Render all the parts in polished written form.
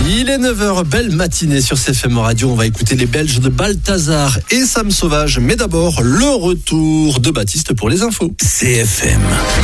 Il est 9h, belle matinée sur CFM Radio. On va écouter les Belges de Balthazar et Sam Sauvage. Mais d'abord, le retour de Baptiste pour les infos. CFM.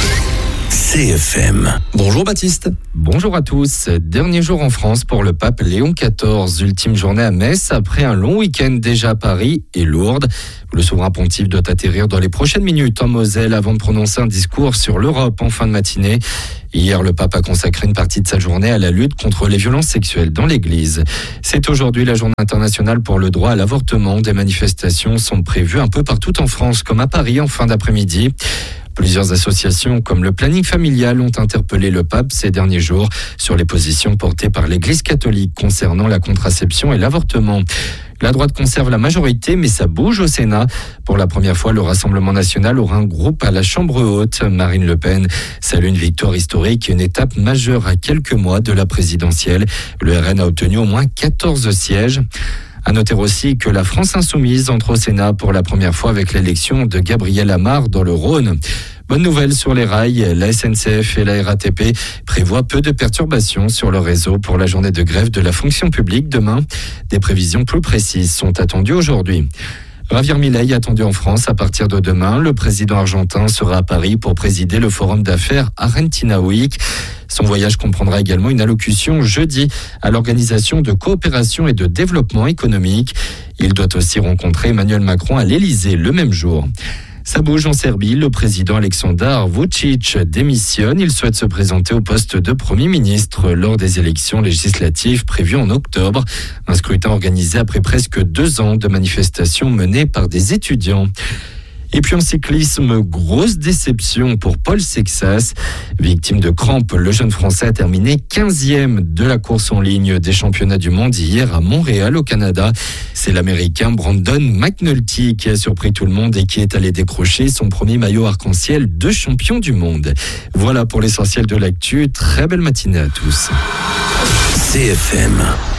Bonjour Baptiste. Bonjour à tous. Dernier jour en France pour le pape Léon XIV. Ultime journée à Metz après un long week-end déjà à Paris et Lourdes. Le souverain pontife doit atterrir dans les prochaines minutes en Moselle avant de prononcer un discours sur l'Europe en fin de matinée. Hier, le pape a consacré une partie de sa journée à la lutte contre les violences sexuelles dans l'Église. C'est aujourd'hui la journée internationale pour le droit à l'avortement. Des manifestations sont prévues un peu partout en France, comme à Paris en fin d'après-midi. Plusieurs associations comme le Planning Familial ont interpellé le pape ces derniers jours sur les positions portées par l'Église catholique concernant la contraception et l'avortement. La droite conserve la majorité, mais ça bouge au Sénat. Pour la première fois, le Rassemblement national aura un groupe à la Chambre haute. Marine Le Pen salue une victoire historique et une étape majeure à quelques mois de la présidentielle. Le RN a obtenu au moins 14 sièges. À noter aussi que la France insoumise entre au Sénat pour la première fois avec l'élection de Gabriel Amar dans le Rhône. Bonne nouvelle sur les rails, la SNCF et la RATP prévoient peu de perturbations sur le réseau pour la journée de grève de la fonction publique demain. Des prévisions plus précises sont attendues aujourd'hui. Javier Milei attendu en France à partir de demain. Le président argentin sera à Paris pour présider le forum d'affaires Argentina Week. Son voyage comprendra également une allocution jeudi à l'Organisation de coopération et de développement économique. Il doit aussi rencontrer Emmanuel Macron à l'Élysée le même jour. Ça bouge en Serbie, le président Aleksandar Vučić démissionne. Il souhaite se présenter au poste de Premier ministre lors des élections législatives prévues en octobre. Un scrutin organisé après presque 2 ans de manifestations menées par des étudiants. Et puis en cyclisme, grosse déception pour Paul Sexas. Victime de crampes, le jeune Français a terminé 15e de la course en ligne des championnats du monde hier à Montréal au Canada. C'est l'Américain Brandon McNulty qui a surpris tout le monde et qui est allé décrocher son premier maillot arc-en-ciel de champion du monde. Voilà pour l'essentiel de l'actu. Très belle matinée à tous. CFM.